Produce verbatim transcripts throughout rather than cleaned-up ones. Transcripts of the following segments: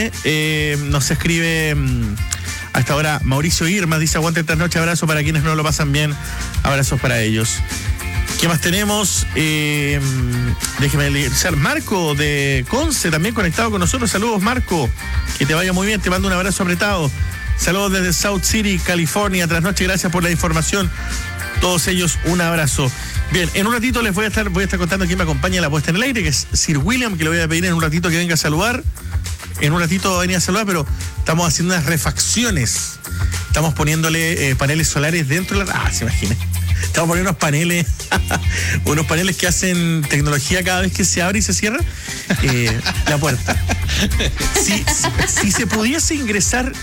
Eh, nos escribe mmm, a esta hora Mauricio Irma, dice aguante esta noche, abrazo para quienes no lo pasan bien, abrazos para ellos. ¿Qué más tenemos? Eh, déjeme leer. Marco de Conce también conectado con nosotros. Saludos, Marco. Que te vaya muy bien. Te mando un abrazo apretado. Saludos desde South City, California. Tras noche, gracias por la información. Todos ellos, un abrazo. Bien, en un ratito les voy a estar, voy a estar contando quién me acompaña en la puesta en el aire, que es Sir William, que le voy a pedir en un ratito que venga a saludar. En un ratito va a venir a saludar, pero estamos haciendo unas refacciones. Estamos poniéndole eh, paneles solares dentro de la... Ah, se imagina. Estamos poniendo unos paneles, unos paneles que hacen tecnología cada vez que se abre y se cierra eh, la puerta. Si, si, si se pudiese ingresar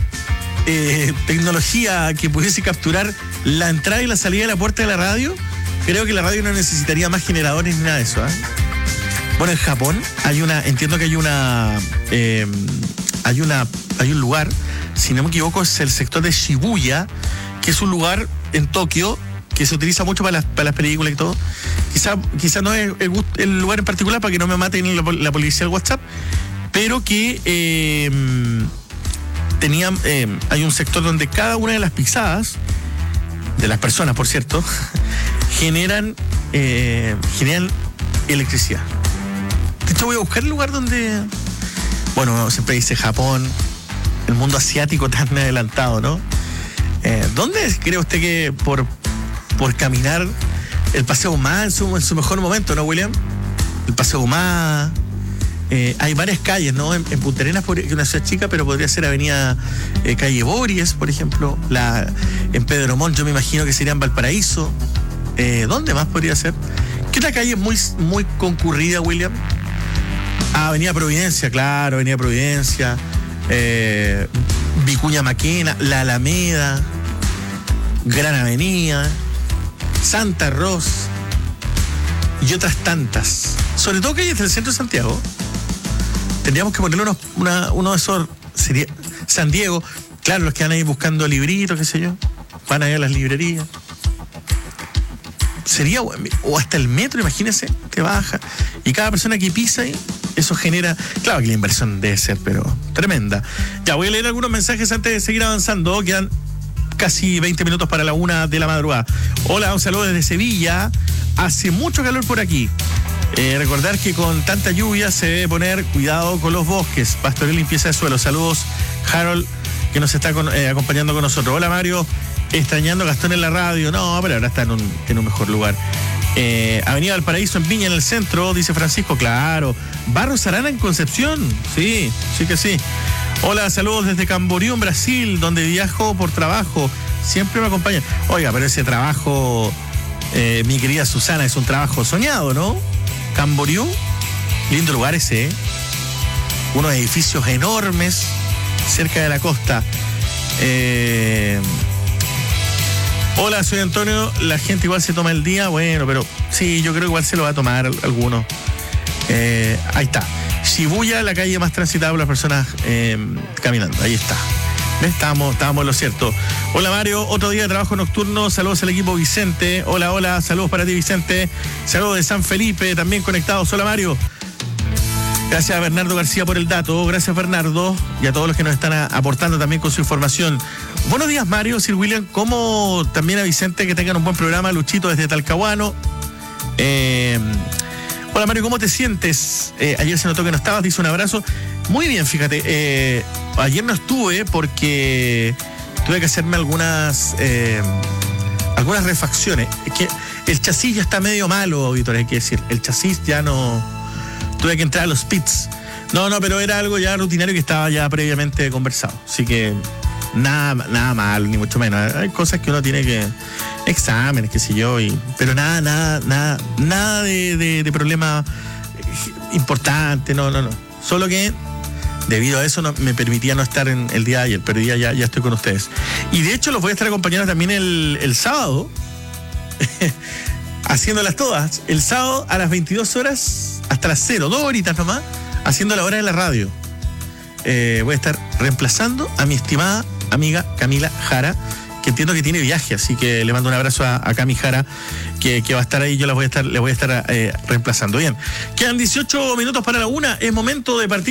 eh, tecnología que pudiese capturar la entrada y la salida de la puerta de la radio, creo que la radio no necesitaría más generadores ni nada de eso, ¿eh? Bueno, en Japón hay una, entiendo que hay una, eh, hay una, hay un lugar, si no me equivoco, es el sector de Shibuya, que es un lugar en Tokio que se utiliza mucho para las, para las películas y todo. Quizá, quizá no es el, el lugar en particular para que no me maten la, la policía del WhatsApp, pero que eh, tenía, eh, hay un sector donde cada una de las pisadas, de las personas, por cierto, generan, eh, generan electricidad. De hecho, voy a buscar el lugar donde... Bueno, siempre dice Japón, el mundo asiático tan adelantado, ¿no? Eh, ¿Dónde cree usted que por... por caminar el Paseo Humada en su, en su mejor momento, ¿no, William? El Paseo Humada, eh, hay varias calles, ¿no? En, en Punta Arenas, que es una ciudad chica, pero podría ser Avenida eh, Calle Bories, por ejemplo. La, en Pedro Montt, yo me imagino que sería en Valparaíso. Eh, ¿Dónde más podría ser? ¿Qué otra calle muy, muy concurrida, William? Ah, Avenida Providencia, claro, Avenida Providencia, eh, Vicuña Maquena, La Alameda, Gran Avenida, Santa Rosa y otras tantas. Sobre todo calles del centro de Santiago. Tendríamos que ponerle unos, una, uno de esos, sería San Diego, claro, los que van ahí buscando libritos, qué sé yo, van a ir a las librerías. Sería, o hasta el metro, imagínese, te baja. Y cada persona que pisa ahí, eso genera, claro que la inversión debe ser, pero tremenda. Ya, voy a leer algunos mensajes antes de seguir avanzando. Quedan casi veinte minutos para la una de la madrugada. Hola, un saludo desde Sevilla. Hace mucho calor por aquí. Eh, recordar que con tanta lluvia se debe poner cuidado con los bosques. Pastoreo y limpieza de suelo. Saludos, Harold, que nos está con, eh, acompañando con nosotros. Hola, Mario. Extrañando a Gastón en la radio. No, pero ahora está en un, en un mejor lugar. Eh, Avenida Valparaíso en Viña, en el centro, dice Francisco. Claro. Barros Arana en Concepción. Sí, sí que sí. Hola, saludos desde Camboriú, en Brasil, donde viajo por trabajo. Siempre me acompañan. Oiga, pero ese trabajo, eh, mi querida Susana, es un trabajo soñado, ¿no? Camboriú, lindo lugar ese, ¿eh? Unos edificios enormes cerca de la costa. Eh... Hola, soy Antonio. La gente igual se toma el día. Bueno, pero sí, yo creo que igual se lo va a tomar alguno. Eh, ahí está. Shibuya, la calle más transitada por las personas eh, caminando. Ahí está. ¿Ves? Estábamos, estábamos en lo cierto. Hola, Mario. Otro día de trabajo nocturno. Saludos al equipo Vicente. Hola, hola. Saludos para ti, Vicente. Saludos de San Felipe, también conectados. Hola, Mario. Gracias a Bernardo García por el dato. Gracias, Bernardo. Y a todos los que nos están a, aportando también con su información. Buenos días, Mario, Sir William. Como también a Vicente, que tengan un buen programa. Luchito desde Talcahuano. Eh... Hola, Mario, ¿cómo te sientes? Eh, ayer se notó que no estabas, te hice un abrazo. Muy bien, fíjate. Eh, ayer no estuve porque tuve que hacerme algunas eh, algunas refacciones. Es que el chasis ya está medio malo, Víctor, hay que decir. El chasis ya no... Tuve que entrar a los pits. No, no, pero era algo ya rutinario que estaba ya previamente conversado. Así que nada, nada mal, ni mucho menos. Hay cosas que uno tiene que... Exámenes, qué sé yo, y, pero nada, nada, nada, nada de, de, de problema importante, no, no, no. Solo que debido a eso no, me permitía no estar en el día de ayer, pero ya, ya, ya estoy con ustedes. Y de hecho los voy a estar acompañando también el, el sábado, haciéndolas todas. El sábado a las veintidós horas, hasta las cero, dos horitas nomás, haciendo la hora de la radio. Eh, voy a estar reemplazando a mi estimada amiga Camila Jara, que entiendo que tiene viaje, así que le mando un abrazo a, a Cami Jara, que, que va a estar ahí, yo la voy a estar, le voy a estar eh, reemplazando. Bien, quedan dieciocho minutos para la una, es momento de partir.